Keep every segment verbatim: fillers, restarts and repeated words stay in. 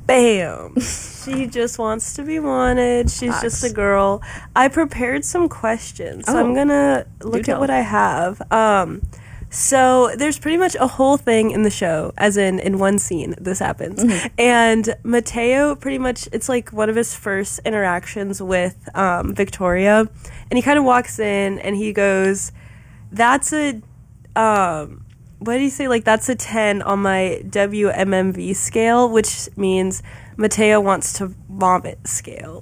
Bam. She just wants to be wanted. She's Facts. just a girl. I prepared some questions, so Oh. I'm gonna look Do at tell. what I have. Um, so there's pretty much a whole thing in the show, as in in one scene this happens. Mm-hmm. And Mateo, pretty much, it's like one of his first interactions with um, Victoria, and he kind of walks in and he goes, "That's a." Um, what do you say? Like, that's a ten on my W M M V scale, which means Mateo wants to vomit scale.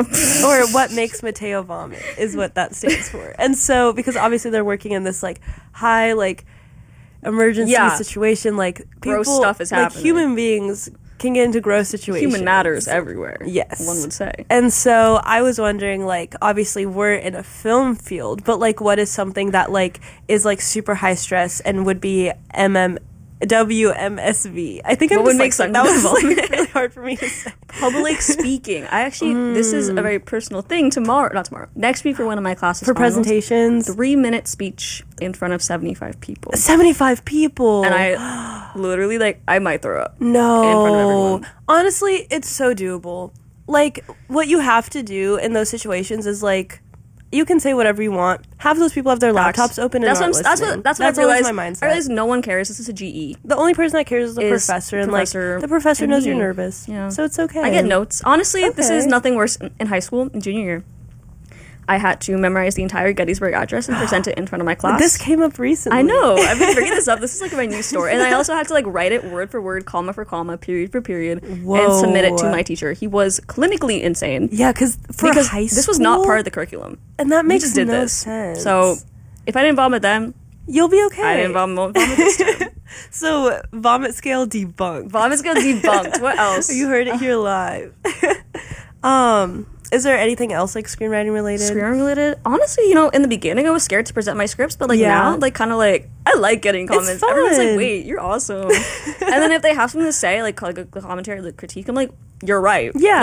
Or what makes Mateo vomit is what that stands for. And so, because obviously they're working in this, like, high, like, emergency Yeah. situation, like, people, Gross stuff is like, happening. human beings can get into gross situations. Human matters everywhere. Yes. One would say. And so I was wondering, like, obviously we're in a film field, but, like, what is something that, like, is, like, super high stress and would be M M W M S V? I think I'm What would just, make like, that was someone like, really hard for me to say. Public speaking. I actually, this is a very personal thing. Tomorrow, not tomorrow, next week for one of my classes. For finals, presentations. Three minute speech in front of seventy-five people. seventy-five people. And I literally, like, I might throw up. No. in front of everyone. Honestly, it's so doable. Like, what you have to do in those situations is, like, you can say whatever you want. Half those people have their Facts. laptops open and That's not what I'm, that's listening. what that's what That's I always realized. my mindset. I realized no one cares. This is a G E. The only person that cares is the Is professor, and professor like the professor and knows you're me. nervous, Yeah. so it's okay. I get notes. Honestly, this is Okay. nothing worse. In in high school, in junior year, I had to memorize the entire Gettysburg Address and present it in front of my class. This came up recently. I know. I've been bringing this up. This is like my new story. And I also had to like write it word for word, comma for comma, period for period, and submit it to Whoa. my teacher. He was clinically insane. Yeah, because for because high school, this was not part of the curriculum. and that We makes just did no this. sense. So if I didn't vomit then, you'll be okay. I didn't vomit, vomit this time. So vomit scale debunked. Vomit's gonna debunked. What else? You heard it here live. um, is there anything else like screenwriting related? Screenwriting related? Honestly, you know, in the beginning I was scared to present my scripts, but like Yeah. now, like kind of like I like getting comments. Everyone's fun. like, "Wait, you're awesome," and then if they have something to say, like like a commentary, like critique, I'm like, "You're right." Yeah.